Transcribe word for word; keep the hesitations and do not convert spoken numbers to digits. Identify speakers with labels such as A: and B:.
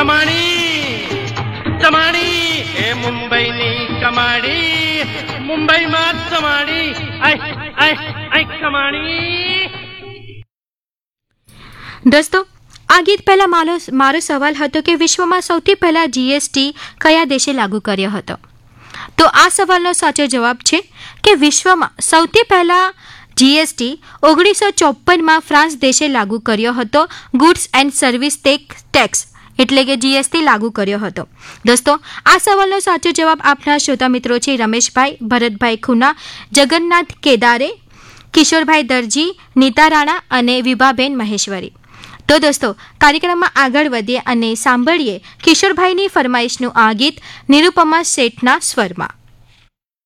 A: કમાણી કમાણી એ મુંબઈની કમાણી, મુંબઈમાં કમાણી, આય આય આય કમાણી.
B: દોસ્તો, આ ગીત પહેલા મારો મારો સવાલ હતો કે વિશ્વમાં સૌથી પહેલા જીએસટી કયા દેશે લાગુ કર્યો હતો? તો આ સવાલનો સાચો જવાબ છે કે વિશ્વમાં સૌથી પહેલા જીએસટી ઓગણીસો ચોપનમાં ફ્રાન્સ દેશે લાગુ કર્યો હતો. ગુડ્સ એન્ડ સર્વિસ ટેક્સ એટલે કે જીએસટી લાગુ કર્યો હતો. દોસ્તો, આ સવાલનો સાચો જવાબ આપના શ્રોતા મિત્રો છે રમેશભાઈ, ભરતભાઈ ખુના, જગન્નાથ કેદારે, કિશોરભાઈ દરજી, નીતા રાણા અને વિભાબેન મહેશ્વરી. તો દોસ્તો, કાર્યક્રમમાં આગળ વધીએ અને સાંભળીએ કિશોરભાઈની ફરમાઈશનું આ ગીત નિરુપમા શેઠના સ્વરમાં.